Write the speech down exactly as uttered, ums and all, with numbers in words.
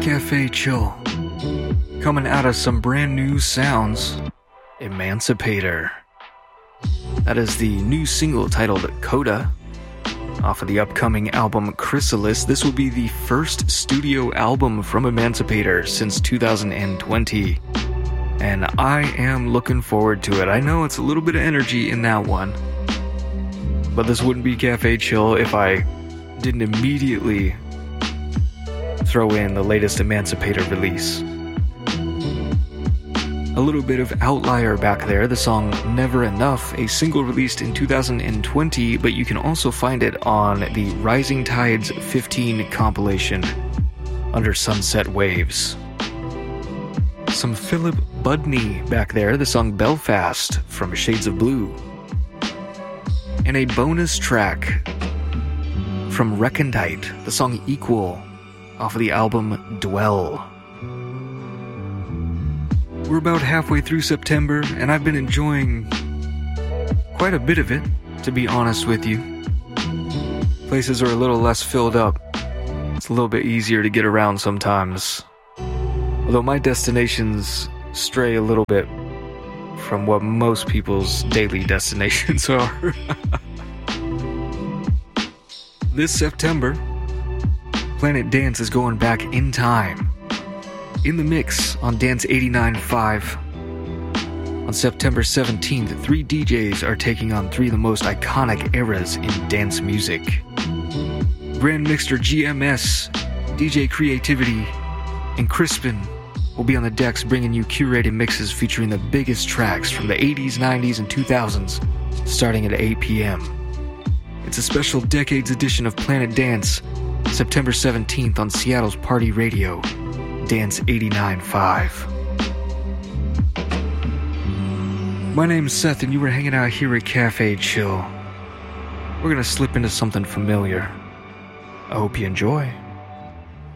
Cafe Chill. Coming out of some brand new sounds, Emancipator. That is the new single titled Coda, off of the upcoming album Chrysalis. This will be the first studio album from Emancipator since two thousand twenty, and I am looking forward to it. I know it's a little bit of energy in that one, but this wouldn't be Cafe Chill if I didn't immediately throw in the latest Emancipator release. A little bit of Outlier back there, the song Never Enough, a single released in two thousand twenty, but you can also find it on the Rising Tides fifteen compilation under Sunset Waves. Some Philip Budney back there, the song Belfast from Shades of Blue. And a bonus track from Recondite, the song Equal, off of the album Dwell. We're about halfway through September, and I've been enjoying quite a bit of it, to be honest with you. Places are a little less filled up. It's a little bit easier to get around sometimes. Although my destinations stray a little bit from what most people's daily destinations are. This September, Planet Dance is going back in time. In the mix on Dance eighty-nine point five. On September seventeenth, three D Js are taking on three of the most iconic eras in dance music. Grand Mixer G M S, D J Creativity, and Crispin will be on the decks bringing you curated mixes featuring the biggest tracks from the eighties, nineties, and two thousands, starting at eight p.m. It's a special Decades edition of Planet Dance, September seventeenth on Seattle's Party Radio, Dance eighty-nine point five. My name's Seth, and you were hanging out here at Cafe Chill. We're gonna slip into something familiar. I hope you enjoy.